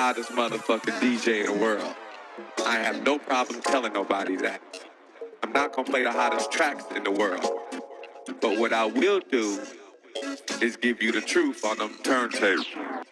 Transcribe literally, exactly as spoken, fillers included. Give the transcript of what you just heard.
hottest motherfucking D J in the world. I have no problem telling nobody that. I'm not gonna play the hottest tracks in the world. But what I will do is give you the truth on them turntables.